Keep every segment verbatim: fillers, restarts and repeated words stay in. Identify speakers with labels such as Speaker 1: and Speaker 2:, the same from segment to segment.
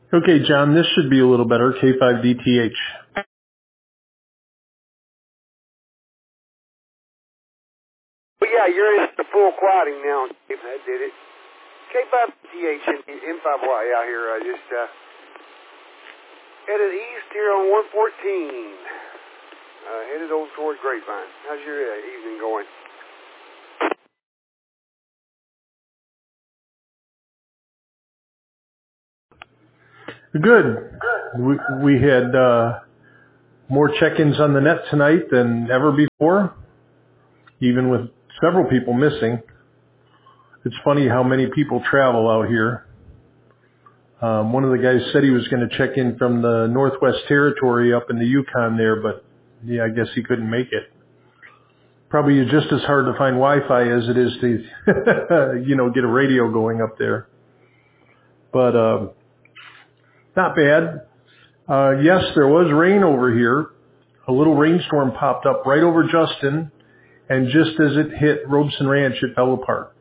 Speaker 1: Okay, John, this should be a little better. K five D T H.
Speaker 2: Well, yeah, you're in the full quieting now. I did it. K five D T H and M five Y out here. I just uh, headed east here on one fourteen. Uh, headed over toward Grapevine. How's your uh, evening going?
Speaker 1: Good. We, we had uh, more check-ins on the net tonight than ever before, even with several people missing. It's funny how many people travel out here. Um, one of the guys said he was going to check in from the Northwest Territory up in the Yukon there, but yeah, I guess he couldn't make it. Probably just as hard to find Wi-Fi as it is to, you know, get a radio going up there. But uh, not bad. Uh, yes, there was rain over here. A little rainstorm popped up right over Justin, and just as it hit Robeson Ranch, it fell apart.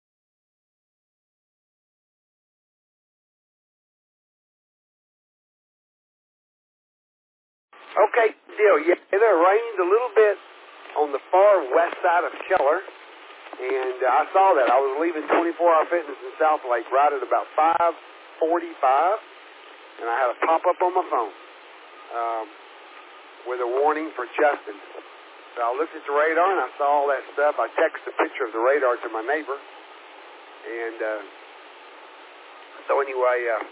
Speaker 2: Okay, deal. Yeah, it rained a little bit on the far west side of Keller, and uh, I saw that. I was leaving twenty-four hour Fitness in South Lake right at about five forty-five, and I had a pop-up on my phone um, with a warning for Justin. So I looked at the radar, and I saw all that stuff. I texted a picture of the radar to my neighbor, and uh, so anyway, uh,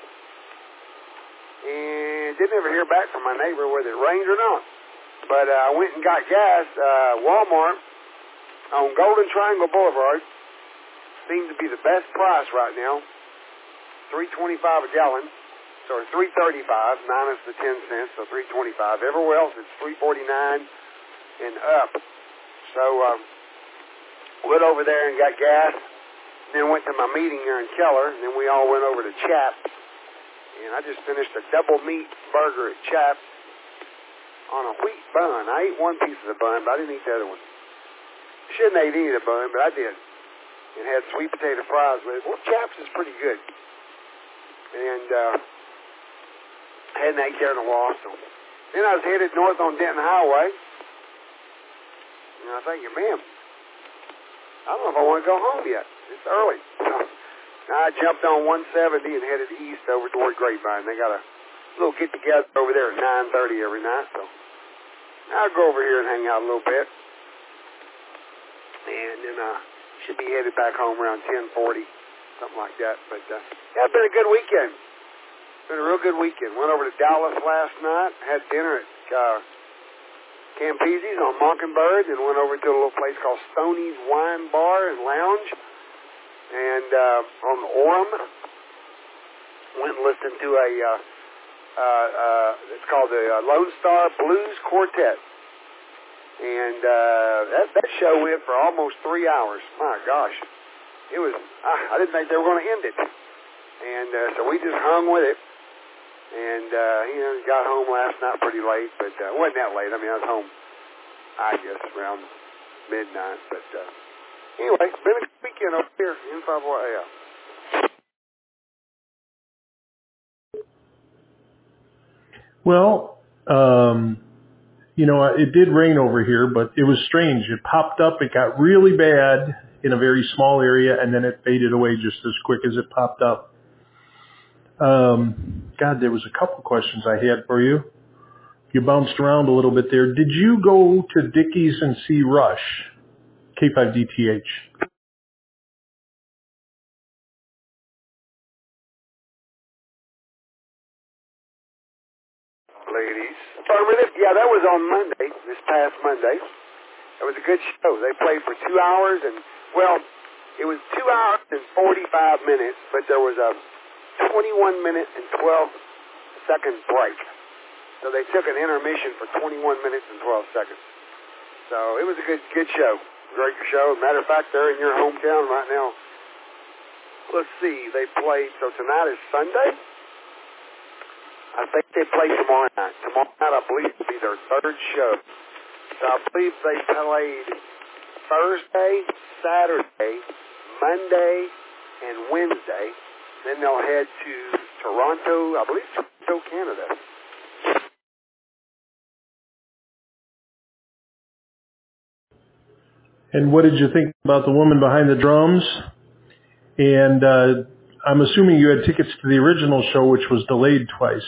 Speaker 2: and didn't ever hear back from my neighbor whether it rained or not. But uh, I went and got gas. Uh, Walmart on Golden Triangle Boulevard seems to be the best price right now. three twenty-five a gallon, so three thirty-five minus the ten cents, so three twenty-five. Everywhere else it's three forty-nine and up. So um, went over there and got gas. Then went to my meeting here in Keller, and then we all went over to Chaps. And I just finished a double meat burger at Chaps on a wheat bun. I ate one piece of the bun, but I didn't eat the other one. Shouldn't have ate any of the bun, but I did. And had sweet potato fries with it. Well, Chaps is pretty good. And uh, I hadn't ate there in a while. So then I was headed north on Denton Highway. And I was thinking, man, I don't know if I want to go home yet. It's early. I jumped on one seventy and headed east over toward Grapevine. They got a little get-together over there at nine thirty every night, so I'll go over here and hang out a little bit. And then I uh, should be headed back home around ten forty, something like that. But uh, yeah, it's been a good weekend. It's been a real good weekend. Went over to Dallas last night, had dinner at uh, Campese's on Mockingbird, and went over to a little place called Stoney's Wine Bar and Lounge. And uh, on Orem, went and listened to a, uh, uh, uh, it's called the uh, Lone Star Blues Quartet. And uh, that, that show went for almost three hours. My gosh. It was, I, I didn't think they were going to end it. And uh, so we just hung with it. And, uh, you know, got home last night pretty late, but uh, it wasn't that late. I mean, I was home, I guess, around midnight, but... Uh, Anyway, been a good weekend over here in five Y L.
Speaker 1: Well, um, you know, it did rain over here, but it was strange. It popped up, it got really bad in a very small area, and then it faded away just as quick as it popped up. Um, God, there was a couple questions I had for you. You bounced around a little bit there. Did you go to Dickies and see Rush, K five D T H?
Speaker 2: Ladies. Affirmative. Yeah, that was on Monday, this past Monday. It was a good show. They played for two hours, and, well, it was two hours and forty-five minutes, but there was a twenty-one minute and twelve second break. So they took an intermission for twenty-one minutes and twelve seconds. So it was a good good show. Great show. Matter of fact, they're in your hometown right now. Let's see. They played, so tonight is Sunday. I think they play tomorrow night. Tomorrow night, I believe, will be their third show. So I believe they played Thursday, Saturday, Monday, and Wednesday. Then they'll head to Toronto, I believe Toronto, Canada.
Speaker 1: And what did you think about the woman behind the drums? And uh, I'm assuming you had tickets to the original show, which was delayed twice.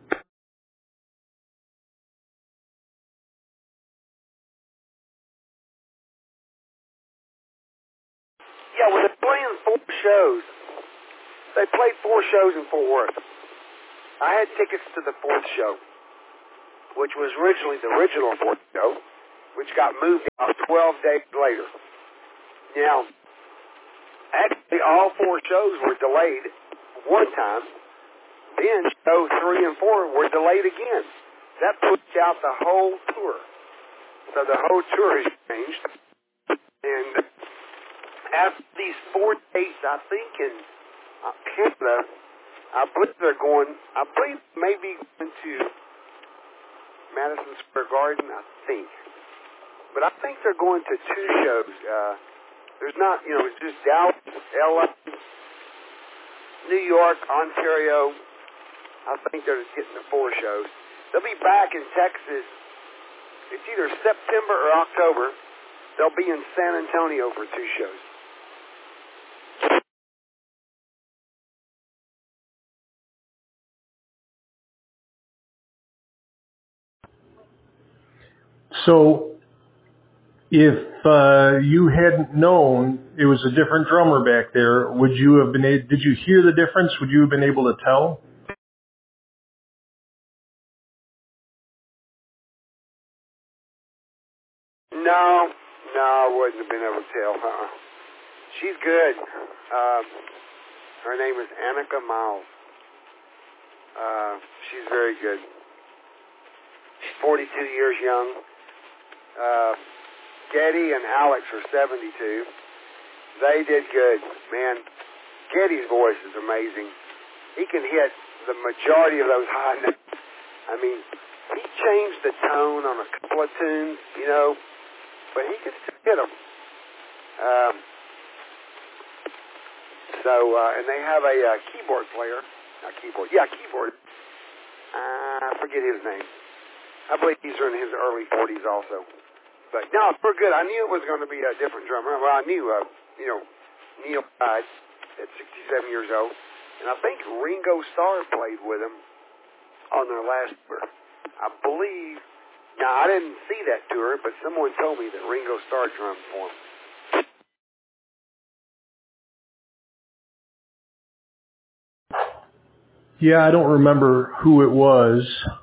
Speaker 2: Yeah, well, they're playing four shows. They played four shows in Fort Worth. I had tickets to the fourth show, which was originally the original fourth show, which got moved out twelve days later. Now, actually, all four shows were delayed one time. Then show three and four were delayed again. That pushed out the whole tour. So the whole tour has changed. And after these four dates, I think in uh, Canada, I believe they're going, I believe maybe going to Madison Square Garden, I think. But I think they're going to two shows. Uh, there's not, you know, it's just Dallas, L A, New York, Ontario. I think they're just getting the four shows. They'll be back in Texas. It's either September or October. They'll be in San Antonio for two shows.
Speaker 1: So if uh, you hadn't known it was a different drummer back there, would you have been able, did you hear the difference? Would you have been able to tell?
Speaker 2: No, no, I wouldn't have been able to tell. Uh-uh. She's good. Um, her name is Annika Miles. Uh, she's very good. She's forty-two years young. Uh, Geddy and Alex are seventy-two. They did good. Man, Geddy's voice is amazing. He can hit the majority of those high notes. I mean, he changed the tone on a couple of tunes, you know, but he could still hit them. Um, so, uh, and they have a uh, keyboard player. Not keyboard. Yeah, keyboard. Uh, I forget his name. I believe he's in his early forties also. But, no, we're good. I knew it was going to be a different drummer. Well, I knew, uh, you know, Neil died at sixty-seven years old. And I think Ringo Starr played with him on their last tour. I believe, now I didn't see that tour, but someone told me that Ringo Starr drummed for him.
Speaker 1: Yeah, I don't remember who it was.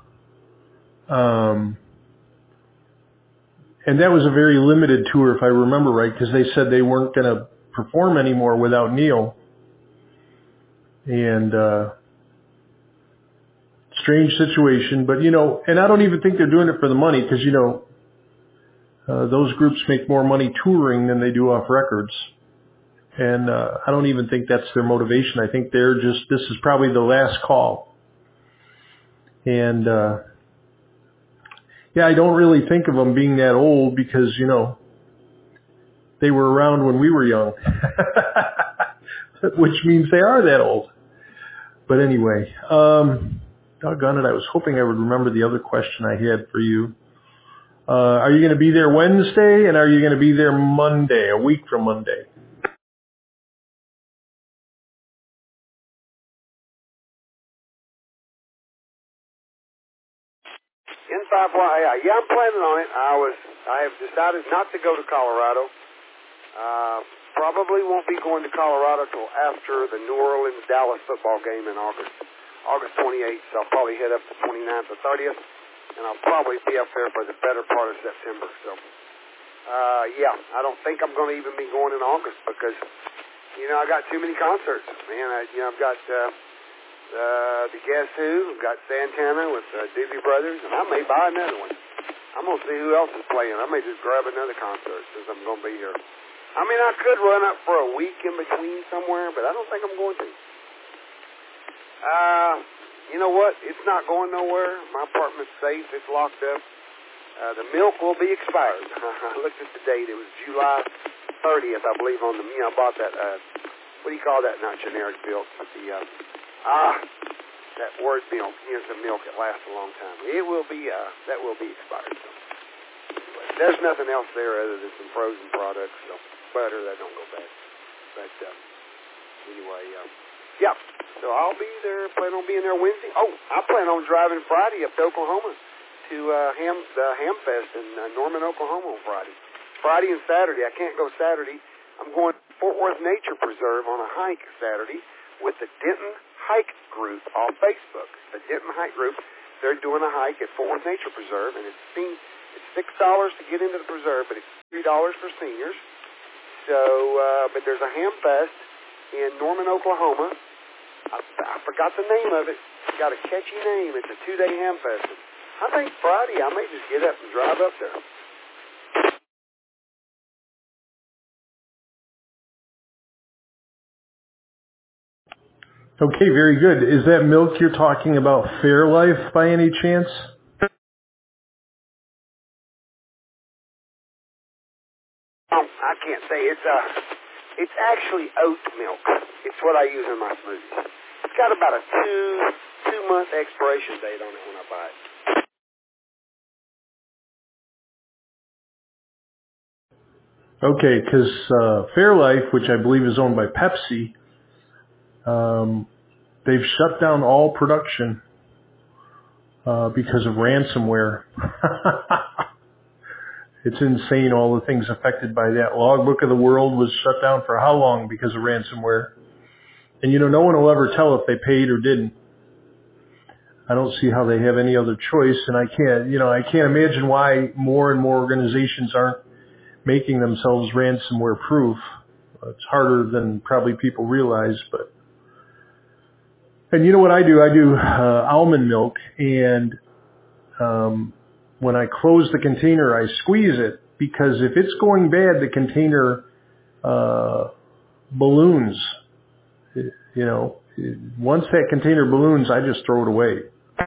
Speaker 1: Um, and that was a very limited tour, if I remember right, because they said they weren't going to perform anymore without Neil. And uh, strange situation, but you know, and I don't even think they're doing it for the money, because you know, uh, those groups make more money touring than they do off records. And uh, I don't even think that's their motivation. I think they're just, this is probably the last call. And uh, yeah, I don't really think of them being that old because, you know, they were around when we were young, which means they are that old. But anyway, um, doggone it, I was hoping I would remember the other question I had for you. Uh, are you going to be there Wednesday, and are you going to be there Monday, a week from Monday?
Speaker 2: In five, yeah, yeah, I'm planning on it. I was, I have decided not to go to Colorado. Uh, probably won't be going to Colorado till after the New Orleans-Dallas football game in August, August twenty-eighth. So I'll probably head up to twenty-ninth or thirtieth, and I'll probably be up there for the better part of September. So, uh, yeah, I don't think I'm going to even be going in August because, you know, I got too many concerts, man. I, you know, I've got uh, uh, the Guess Who, I've got Santana with uh, Doobie Brothers, and I may buy another one. I'm going to see who else is playing. I may just grab another concert since I'm going to be here. I mean, I could run up for a week in between somewhere, but I don't think I'm going to. Uh, you know what? It's not going nowhere. My apartment's safe. It's locked up. Uh, the milk will be expired. I looked at the date. It was July thirtieth, I believe, on the, you know, I bought that, uh, what do you call that? Not generic milk, but the, uh, ah, that word milk is a milk that lasts a long time. It will be, uh, that will be expired. So. But there's nothing else there other than some frozen products, so butter, that don't go bad. But uh, anyway, uh, yeah, so I'll be there, plan on being there Wednesday. Oh, I plan on driving Friday up to Oklahoma to uh, Ham, the Hamfest in uh, Norman, Oklahoma on Friday. Friday and Saturday. I can't go Saturday. I'm going to Fort Worth Nature Preserve on a hike Saturday with the Denton Hike Group on Facebook. The Denton Hike Group, they're doing a hike at Fort Worth Nature Preserve, and it's seen, it's six dollars to get into the preserve, but it's three dollars for seniors. So, uh, but there's a Hamfest in Norman, Oklahoma. I, I forgot the name of it. It's got a catchy name. It's a two-day Hamfest. I think Friday I may just get up and drive up there.
Speaker 1: Okay, very good. Is that milk you're talking about Fairlife by any chance?
Speaker 2: Um, I can't say. It's uh, it's actually oat milk. It's what I use in my smoothies. It's got about a two two month expiration date on it when I buy it.
Speaker 1: Okay, because uh, Fairlife, which I believe is owned by Pepsi, um, they've shut down all production uh, because of ransomware. It's insane, all the things affected by that. Logbook of the World was shut down for how long because of ransomware? And, you know, no one will ever tell if they paid or didn't. I don't see how they have any other choice, and I can't, you know, I can't imagine why more and more organizations aren't making themselves ransomware proof. It's harder than probably people realize, but. And you know what I do? I do uh, almond milk, and um, when I close the container, I squeeze it, because if it's going bad, the container uh, balloons. You know, once that container balloons, I just throw it away.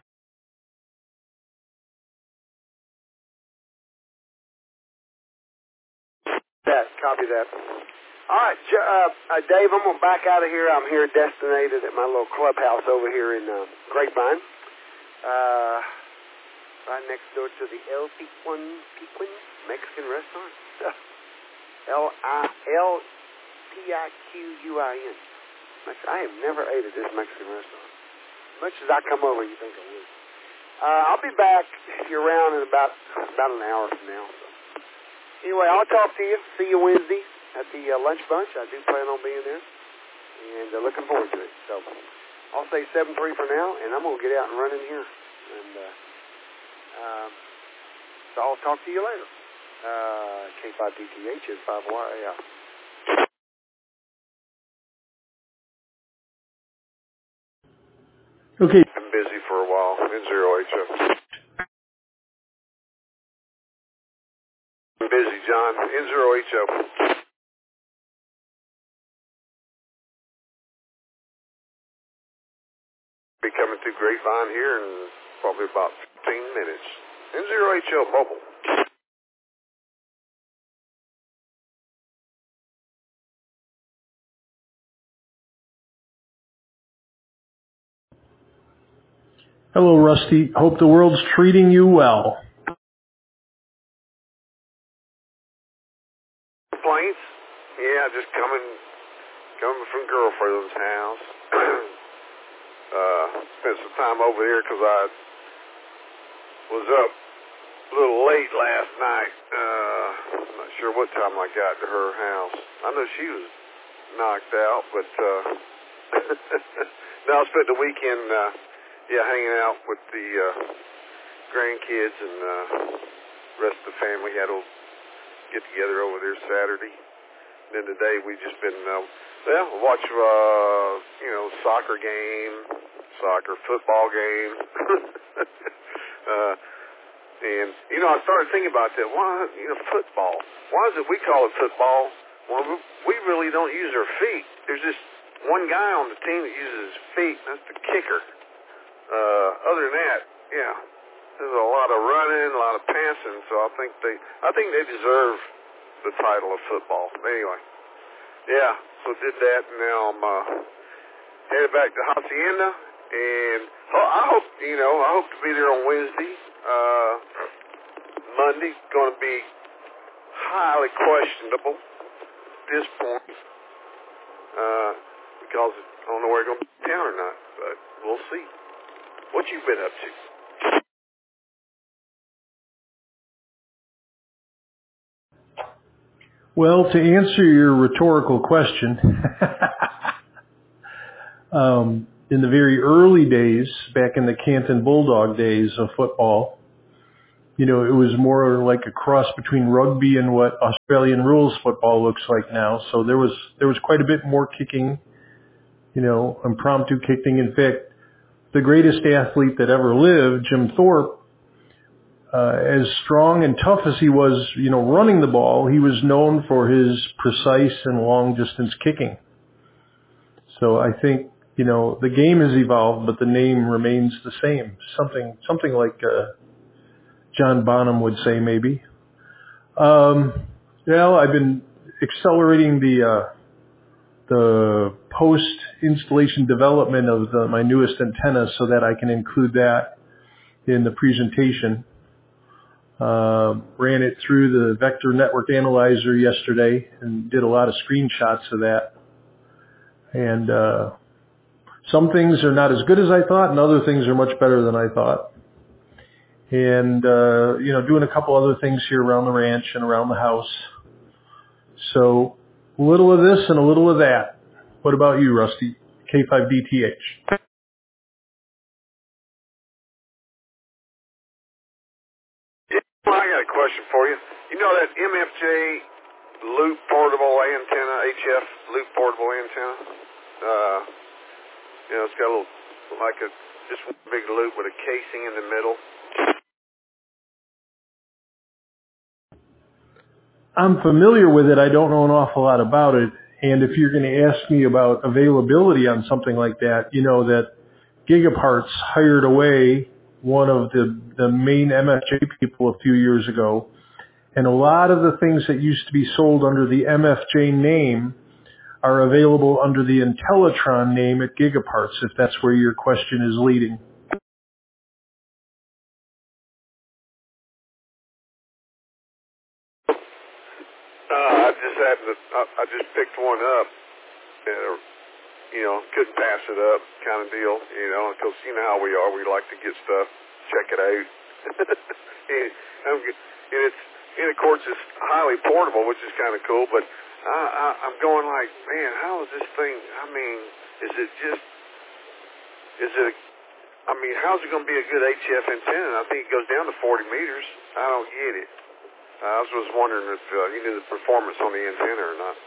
Speaker 2: That, copy that. All right, uh, uh, Dave, I'm going to back out of here. I'm here destinated at my little clubhouse over here in uh, Grapevine, uh, right next door to the El Piquin, Piquin Mexican restaurant. L I L P I Q U I N. I have never ate at this Mexican restaurant. As much as I come over, you think I would. Uh, I'll be back if you're around in about about an hour from now. So. Anyway, I'll talk to you. See you Wednesday at the uh, lunch bunch. I do plan on being there, and uh, looking forward to it. So I'll say seven three for now, and I'm going to get out and run in here. And uh, uh, so I'll talk to you later. Uh, K five D T H is five Y A L.
Speaker 1: Okay.
Speaker 2: I'm busy for a while. N zero H O. I'm busy, John. N zero H O. Be coming to Grapevine here in probably about fifteen minutes. N zero H O mobile.
Speaker 1: Hello, Rusty. Hope the world's treating you well.
Speaker 2: Complaints? Yeah, just coming, coming from girlfriend's house. uh, spent some time over here because I was up a little late last night. Uh, I'm not sure what time I got to her house. I know she was knocked out, but uh, no, I spent the weekend, uh, yeah, hanging out with the uh, grandkids and uh, rest of the family. Had a get together over there Saturday. And then today we just been, uh, well, watch, uh, you know, soccer game, soccer football game. uh, and, you know, I started thinking about that. Why, you know, football. Why is it we call it football? Well, we really don't use our feet. There's just one guy on the team that uses his feet, and that's the kicker. Uh, other than that, yeah. There's a lot of running, a lot of passing, so I think they, I think they deserve the title of football. Anyway, yeah. So did that, and now I'm uh, headed back to Hacienda, And oh, I hope, you know, I hope to be there on Wednesday. Uh, Monday, going to be highly questionable at this point. Uh, because I don't know where it's going to be in town or not, but we'll see. What you been up to?
Speaker 1: Well, to answer your rhetorical question, um, in the very early days, back in the Canton Bulldog days of football, you know, it was more like a cross between rugby and what Australian rules football looks like now. So there was there was quite a bit more kicking, you know, impromptu kicking. In fact, the greatest athlete that ever lived, Jim Thorpe, Uh, as strong and tough as he was, you know, running the ball, he was known for his precise and long distance kicking. So I think, you know, the game has evolved, but the name remains the same. Something, something like, uh, John Bonham would say maybe. Um, well, I've been accelerating the, uh, the post installation development of the, my newest antenna so that I can include that in the presentation. Uh, ran it through the vector network analyzer yesterday and did a lot of screenshots of that. And uh, some things are not as good as I thought, and other things are much better than I thought. And, uh, you know, doing a couple other things here around the ranch and around the house. So a little of this and a little of that. What about you, Rusty? K five D T H.
Speaker 2: Well, I got a question for you. You know that M F J loop portable antenna, H F loop portable antenna? Uh, you know, it's got a little, like a, just one big loop with a casing in the middle.
Speaker 1: I'm familiar with it. I don't know an awful lot about it. And if you're going to ask me about availability on something like that, you know that Gigaparts hired away one of the, the main M F J people a few years ago. And a lot of the things that used to be sold under the M F J name are available under the Intellatron name at Gigaparts, if that's where your question is leading.
Speaker 2: Uh, I just happened to, I, I just picked one up and, uh, you know, couldn't pass it up kind of deal, you know, because you know how we are. We like to get stuff, check it out. and, I'm, and it's, and of course it's highly portable, which is kind of cool, but I, I, I'm going like, man, how is this thing, I mean, is it just, is it, I mean, how's it going to be a good H F antenna? I think it goes down to forty meters. I don't get it. I was just wondering if uh, you knew the performance on the antenna or not.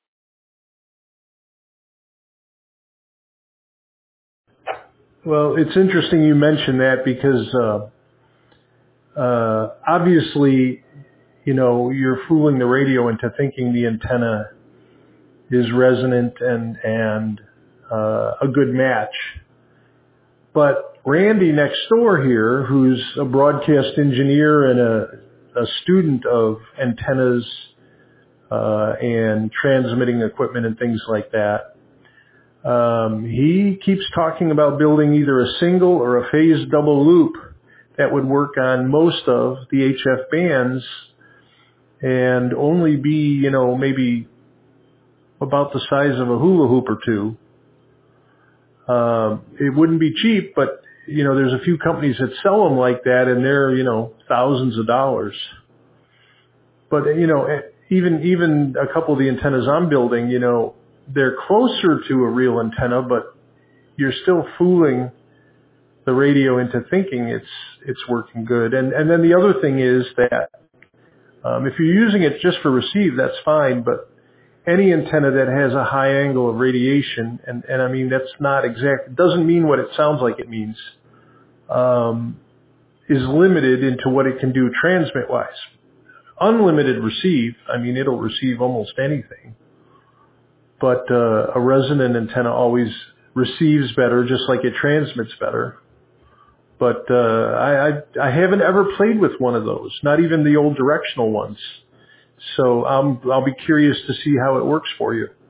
Speaker 1: Well, it's interesting you mention that because uh, uh, obviously, you know, you're fooling the radio into thinking the antenna is resonant and and uh, a good match. But Randy next door here, who's a broadcast engineer and a, a student of antennas uh, and transmitting equipment and things like that, Um, he keeps talking about building either a single or a phased double loop that would work on most of the H F bands and only be, you know, maybe about the size of a hula hoop or two. Um, it wouldn't be cheap, but, you know, there's a few companies that sell them like that and they're, you know, thousands of dollars. But, you know, even, even a couple of the antennas I'm building, you know, they're closer to a real antenna, but you're still fooling the radio into thinking it's it's working good. And and then the other thing is that um, if you're using it just for receive, that's fine. But any antenna that has a high angle of radiation, and, and I mean that's not exact, it doesn't mean what it sounds like it means, um, is limited into what it can do transmit wise. Unlimited receive, I mean it'll receive almost anything. But uh, a resonant antenna always receives better, just like it transmits better. But uh, I, I, I haven't ever played with one of those, not even the old directional ones. So I'm, I'll be curious to see how it works for you.